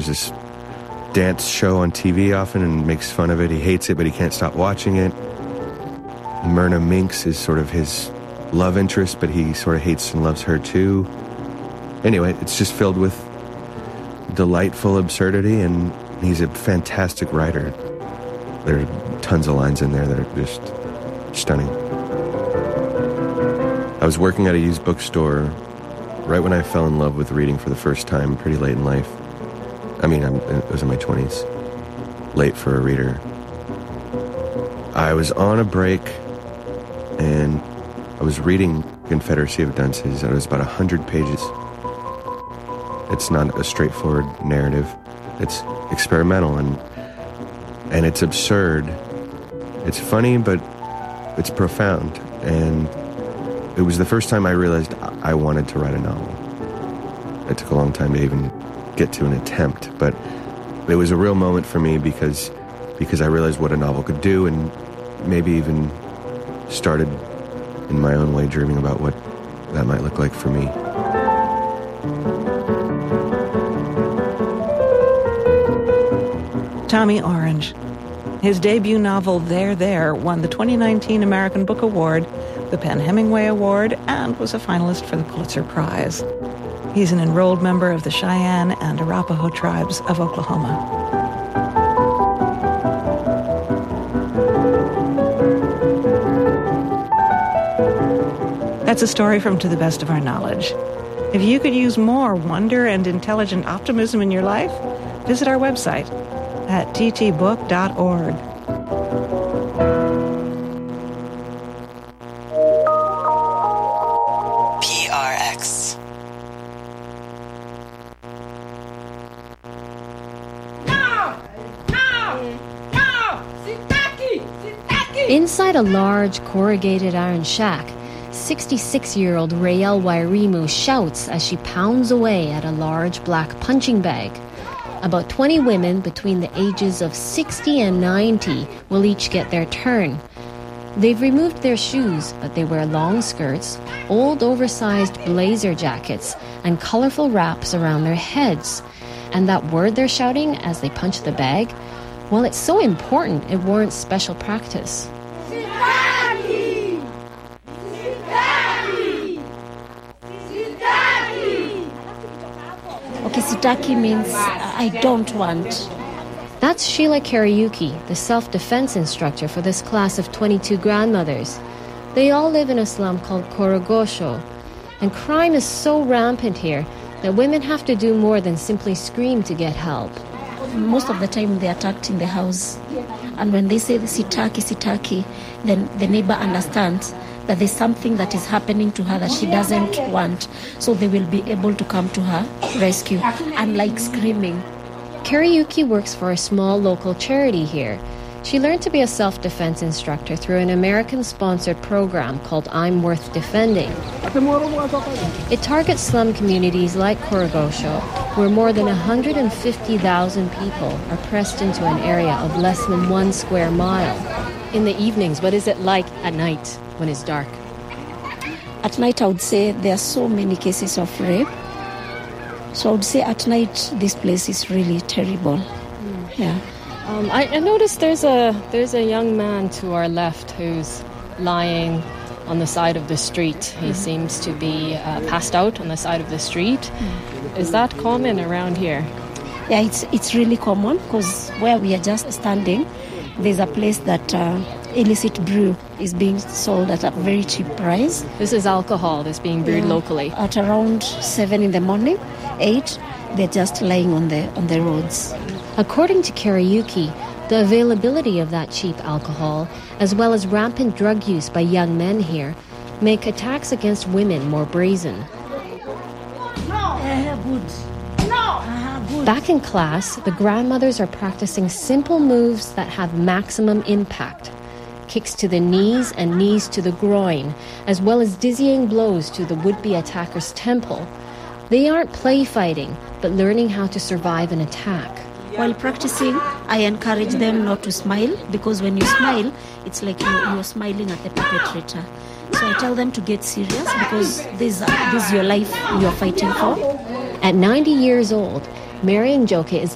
there's this dance show on TV often and makes fun of it. He hates it, but he can't stop watching it. Myrna Minx is sort of his love interest, but he sort of hates and loves her too. Anyway, it's just filled with delightful absurdity, and he's a fantastic writer. There are tons of lines in there that are just stunning. I was working at a used bookstore right when I fell in love with reading for the first time, pretty late in life. I mean, it was in my 20s. Late for a reader. I was on a break, and I was reading Confederacy of Dunces, and it was about 100 pages. It's not a straightforward narrative. It's experimental, and it's absurd. It's funny, but it's profound. And it was the first time I realized I wanted to write a novel. It took a long time to even get to an attempt, but it was a real moment for me because I realized what a novel could do, and maybe even started in my own way dreaming about what that might look like for me. Tommy Orange. His debut novel, There, won the 2019 American Book Award, the PEN/Hemingway Award, and was a finalist for the Pulitzer Prize. He's an enrolled member of the Cheyenne and Arapaho tribes of Oklahoma. That's a story from To the Best of Our Knowledge. If you could use more wonder and intelligent optimism in your life, visit our website at ttbook.org. PRX. Inside a large corrugated iron shack, 66-year-old Rael Wairimu shouts as she pounds away at a large black punching bag. About 20 women between the ages of 60 and 90 will each get their turn. They've removed their shoes, but they wear long skirts, old oversized blazer jackets, and colorful wraps around their heads. And that word they're shouting as they punch the bag, well, it's so important it warrants special practice. Sitaki! Sitaki! Sitaki! Okay, sitaki means I don't want. That's Sheila Kariuki, the self-defense instructor for this class of 22 grandmothers. They all live in a slum called Korogosho, and crime is so rampant here that women have to do more than simply scream to get help. Most of the time they're attacked in the house, and when they say sitaki, sitaki, then the neighbor understands that there's something that is happening to her that she doesn't want, so they will be able to come to her rescue, unlike screaming. Kariuki works for a small local charity here. She learned to be a self-defense instructor through an American-sponsored program called I'm Worth Defending. It targets slum communities like Korogosho, where more than 150,000 people are pressed into an area of less than 1 square mile. In the evenings, what is it like at night when it's dark? At night, I would say there are so many cases of rape. So I would say at night, this place is really terrible. Yeah. I noticed there's a young man to our left who's lying on the side of the street. He seems to be passed out on the side of the street. Is that common around here? Yeah, it's really common because where we are just standing, there's a place that illicit brew is being sold at a very cheap price. This is alcohol that's being brewed locally. At around 7 in the morning, 8, they're just lying on the roads. According to Kariuki, the availability of that cheap alcohol, as well as rampant drug use by young men here, make attacks against women more brazen. Back in class, the grandmothers are practicing simple moves that have maximum impact. Kicks to the knees and knees to the groin, as well as dizzying blows to the would-be attacker's temple. They aren't play fighting, but learning how to survive an attack. While practicing, I encourage them not to smile, because when you smile, it's like you're smiling at the perpetrator. So I tell them to get serious, because this is your life you're fighting for. At 90 years old, Marian Joke is